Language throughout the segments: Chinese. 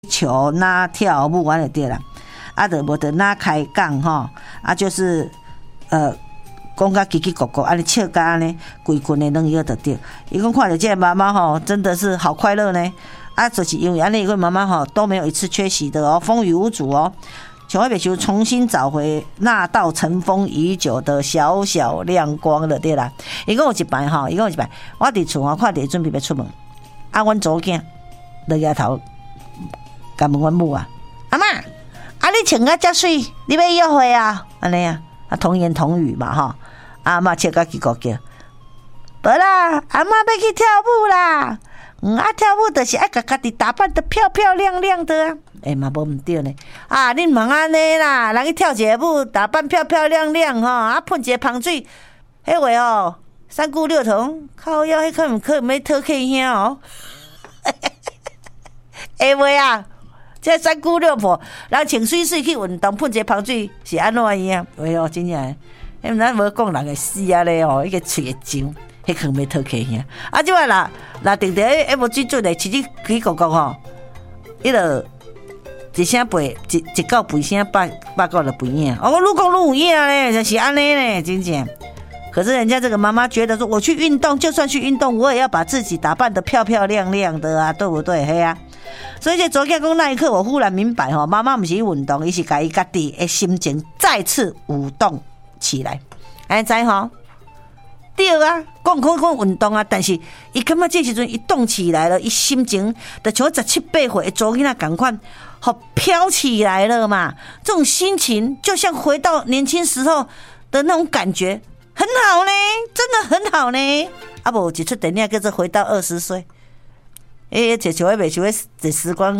球那跳舞完就对啦，啊，就无得那开讲吼，啊，就是讲甲叽叽咕咕，安尼笑甲安尼规群的软药就对。伊讲看到这个妈妈吼，真的是好快乐呢。啊，就是因为安尼，一个妈妈吼都没有一次缺席的哦，风雨无阻哦。像我别就重新找回那道尘封已久的小小亮光了，对啦。伊讲有一摆吼，伊讲有一摆，我伫厝吼看伫准备要出门，啊，阮祖囝落摇头，甲问阮母啊，阿嬷，啊你穿啊遮水，你要约会啊？安尼啊，啊童言童语嘛吼，阿嬷笑甲叽咕叫，无啦，阿嬷要去跳舞啦。啊，跳舞就是爱甲家己打扮得漂漂亮亮的啊！嘛无毋对呢。啊，恁茫安尼啦，人去跳一个舞，打扮漂漂亮亮吼，啊喷一个香水，迄话哦，三姑六童靠腰，迄可毋要讨客兄哦。会袂啊？这三姑六婆，人穿水水去运动，喷一个香水是安怎样？喂哦，真正，咱无讲人会死啊咧哦，迄个喙会痒。迄可要讨客兄，啊！即摆啦，定定迄无水准的，饲只鸡咕咕吼，伊就一声背，一到背声八到就背影。哦，愈讲愈有影咧，就是安尼咧，真正。可是人家这个妈妈觉得说，我去运动，就算去运动，我也要把自己打扮得漂漂亮亮的啊，对不对？嘿啊！所以这昨天讲那一刻，我忽然明白吼，妈妈不是运动，伊是把伊家己的心情再次舞动起来，安知吼？对啊，讲运动啊，但是伊感觉这时阵一动起来了，伊心情就像17、8岁的祖囡仔同款，好飘起来了嘛。这种心情就像回到年轻时候的那种感觉，很好呢，真的很好呢。啊，无一出电影叫做《回到20岁》，就像袂像在时光，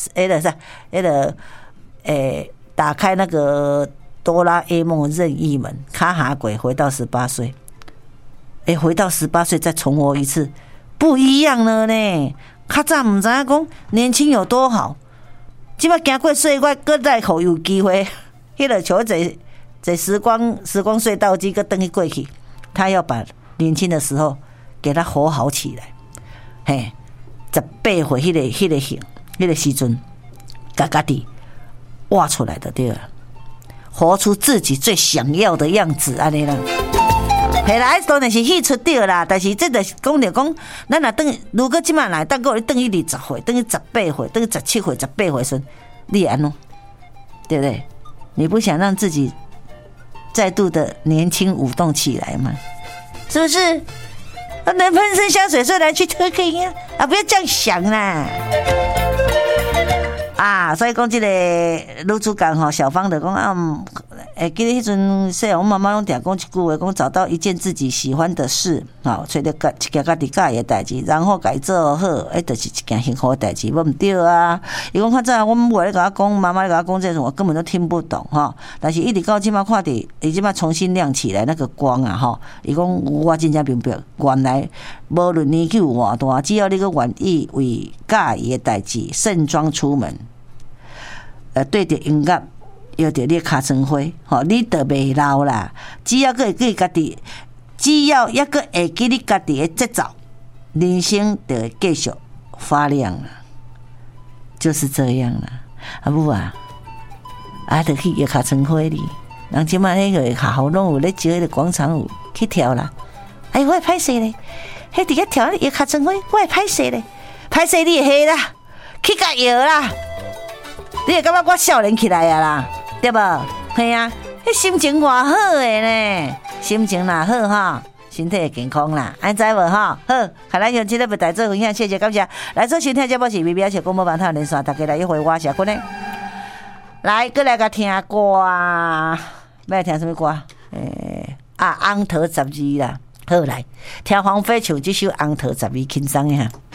打开那个哆啦 A 梦任意门，卡哈鬼回到18岁。回到18岁再重活一次，不一样了呢。较早唔知影讲年轻有多好，即摆经过岁月，搁再互有机会，迄个像在时光隧道机搁登去过去，他要把年轻的时候给他活好起来。嘿，18岁迄个型，迄个时阵，家己挖出来的对了，活出自己最想要的样子，安尼啦。嘿啦，当然是戏出对啦，但是这就是讲着讲，咱若等如果即摆来，等个等于20岁，等于18岁，等于17岁、18岁时，你安怎？对不对？你不想让自己再度的年轻舞动起来吗？是不是？能喷身香水，虽然去特可以啊，不要这样想啦。啊，所以讲这个女主角吼，小芳就讲啊，记得迄阵细我妈妈拢常讲一句话，讲找到一件自己喜欢的事，找到一件家己喜欢的代志，然后改做好，就是一件幸福的代志，无毋对啊。伊讲较早，我母咧甲我讲，妈妈咧甲我讲这种，我根本都听不懂哈。但是一直到即摆看伫，伊即摆重新亮起来那个光啊哈。伊讲我真正明白，原来无论年纪有偌大，只要你个愿意为喜意的代志盛装出门。对着音乐，摇着你的尻川花，吼，你就袂老啦。只要会记家己，只要还个会记你家己的节奏，人生就会继续发亮了。就是这样啦，啊母啊，就去摇尻川花里。人即摆迄个学校拢有咧招迄个广场舞去跳啦。我会歹势咧，迄伫遐跳摇尻川花，我会歹势咧，歹势你会下啦，去甲摇啦。你会感觉我少年起来啊啦，对无？嘿啊，迄心情偌好诶呢，心情若好哈，身体会健康啦，安知无哈？好，看咱用这个不带做分享，谢谢感谢。来做收听节目是微微小广播网台连线，大家来一回我小坤呢。来，过来个听歌，要听什么歌？昂头12啦，好来，听黄飞唱这首《昂头12》轻松一下。